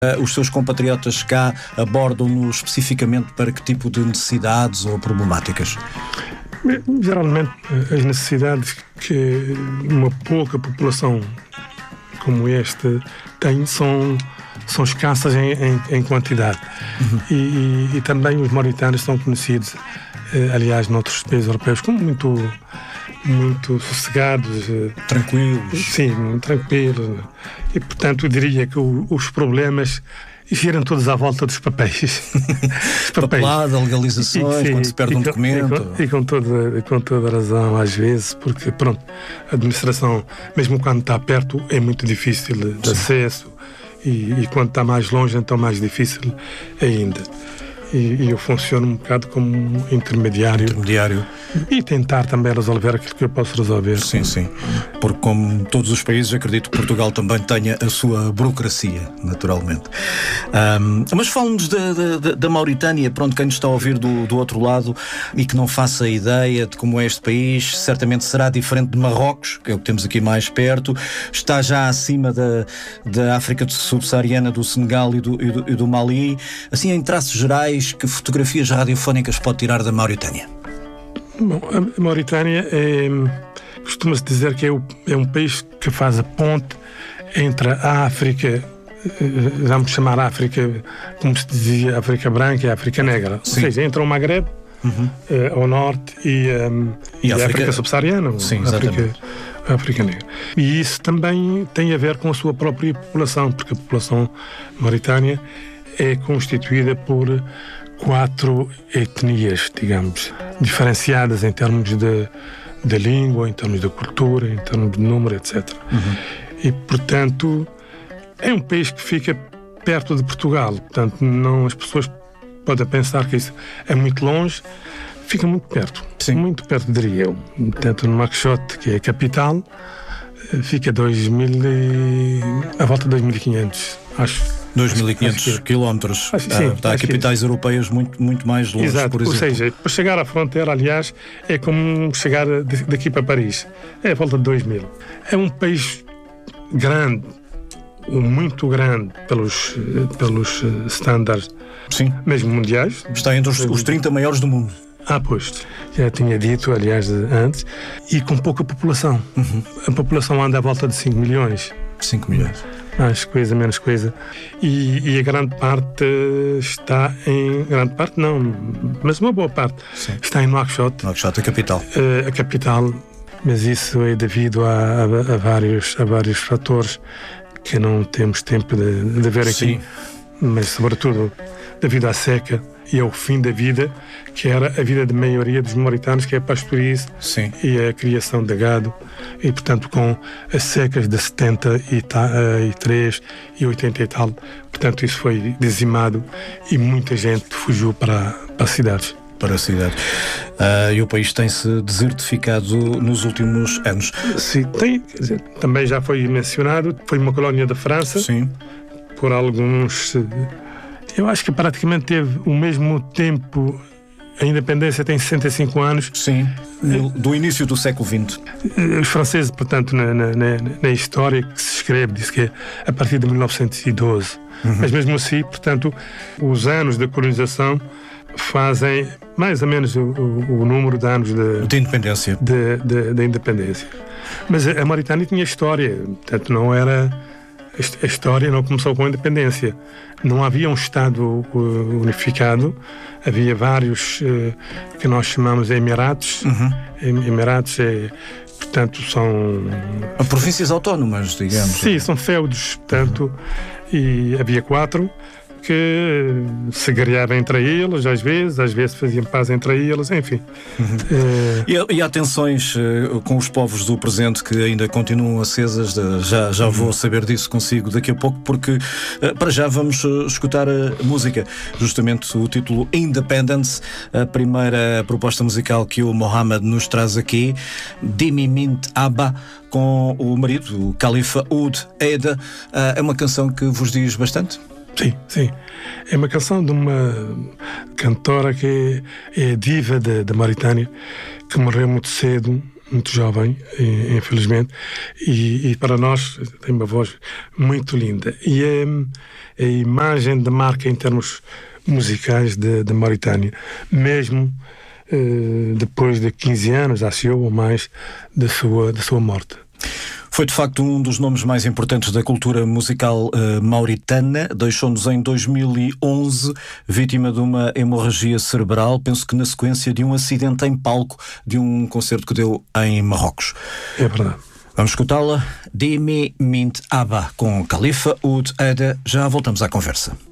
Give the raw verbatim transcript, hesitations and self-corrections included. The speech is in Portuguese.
Os seus compatriotas cá abordam-no especificamente para que tipo de necessidades ou problemáticas? Geralmente as necessidades que uma pouca população como esta tem são, são escassas em, em, em quantidade. Uhum. E, e, e também os mauritanos são conhecidos, aliás, noutros países europeus, como muito, muito sossegados. Tranquilos. Sim, tranquilos. E, portanto, eu diria que o, os problemas giram todos à volta dos papéis. papéis. Papelada, legalizações, sim, quando se perde um com, documento. E com, e com toda, com toda a razão, às vezes, porque, pronto, a administração, mesmo quando está perto, é muito difícil de sim. acesso, e, e quando está mais longe, então mais difícil ainda. E, e eu funciono um bocado como um intermediário. Intermediário. E tentar também resolver aquilo que eu posso resolver. Sim, sim. Porque, como todos os países, acredito que Portugal também tenha a sua burocracia, naturalmente. Um, mas fale-nos da, da, da Mauritânia, pronto, quem nos está a ouvir do, do outro lado e que não faça ideia de como é este país, certamente será diferente de Marrocos, que é o que temos aqui mais perto, está já acima da, da África subsaariana, do Senegal e do, e, do, e do Mali. Assim, em traços gerais, que fotografias radiofónicas pode tirar da Mauritânia? Bom, a Mauritânia é, costuma-se dizer que é, o, é um país que faz a ponte entre a África, vamos chamar a África, como se dizia, África Branca e a África Negra. Sim. Ou seja, entre o Maghreb uhum. eh, ao norte e, um, e, e a África, África subsaariana, sim, a África, a África Negra. E isso também tem a ver com a sua própria população, porque a população mauritânia é constituída por quatro etnias, digamos, diferenciadas em termos de, de língua, em termos de cultura, em termos de número, etcétera. Uhum. E, portanto, é um país que fica perto de Portugal. Portanto, não, as pessoas podem pensar que isso é muito longe, fica muito perto. Sim. Muito perto, diria eu. Portanto, no Nouakchott, que é a capital, fica dois mil e... a volta de dois mil e quinhentos, acho. dois mil e quinhentos quilómetros. Ah, sim, há capitais que... europeias muito, muito mais longe, exato, por exemplo. Ou seja, para chegar à fronteira, aliás, é como chegar daqui para Paris. É a volta de dois mil. É um país grande, muito grande pelos, pelos estándares, sim, mesmo mundiais. Está entre os, os trinta maiores do mundo. Ah, pois, já tinha dito, aliás, antes, e com pouca população. Uhum. A população anda à volta de cinco milhões. cinco milhões. Mais coisa, menos coisa. E, e a grande parte está em... Grande parte não, mas uma boa parte. Sim. Está em Nouakchott. Nouakchott, a capital. Uh, a capital, mas isso é devido a, a, a, vários, a vários fatores que não temos tempo de, de ver aqui. Sim. Mas, sobretudo, devido à seca e ao fim da vida, que era a vida da maioria dos mauritanos, que é a pastorice. Sim. E a criação de gado. E, portanto, com as secas de setenta e três e oitenta e tal, portanto, isso foi dizimado e muita gente fugiu para, para as cidades. Para a cidade. Uh, e o país tem-se desertificado nos últimos anos. Sim, tem. Quer dizer, também já foi mencionado, foi uma colónia da França. Sim. Por alguns... Eu acho que praticamente teve o mesmo tempo. A independência tem sessenta e cinco anos. Sim, do início do século vinte. Os franceses, portanto, na, na, na história que se escreve, diz que é a partir de mil novecentos e doze. Uhum. Mas mesmo assim, portanto, os anos da colonização fazem mais ou menos o, o, o número de anos de, de independência. De, de, de independência. Mas a Mauritânia tinha história, portanto, não era... A história não começou com a independência. Não havia um Estado unificado, havia vários que nós chamamos de Emirados. Uhum. Emirados, é, portanto, são... províncias autónomas, digamos. Sim, são feudos, portanto, uhum. E havia quatro que se guerreavam entre eles, às vezes, às vezes faziam paz entre eles, enfim. Uhum. Uh... E, e há tensões uh, com os povos do presente que ainda continuam acesas, de, já, já vou saber disso consigo daqui a pouco, porque uh, para já vamos uh, escutar a música, justamente o título Independence, a primeira proposta musical que o Mohamed nos traz aqui, Dimi Mint Abba, com o marido, o Khalifa Oud Eda. Uh, é uma canção que vos diz bastante? Sim, sim. É uma canção de uma cantora que é, é a diva da Mauritânia, que morreu muito cedo, muito jovem, infelizmente, e, e para nós tem uma voz muito linda. E é a imagem de marca em termos musicais da Mauritânia, mesmo eh, depois de quinze anos, a ou mais, da sua, da sua morte. Foi de facto um dos nomes mais importantes da cultura musical uh, mauritana. Deixou-nos em dois mil e onze, vítima de uma hemorragia cerebral, penso que na sequência de um acidente em palco de um concerto que deu em Marrocos. É verdade. Vamos escutá-la. Dimi Mint Abba com Khalifa Oud Aida. Já voltamos à conversa.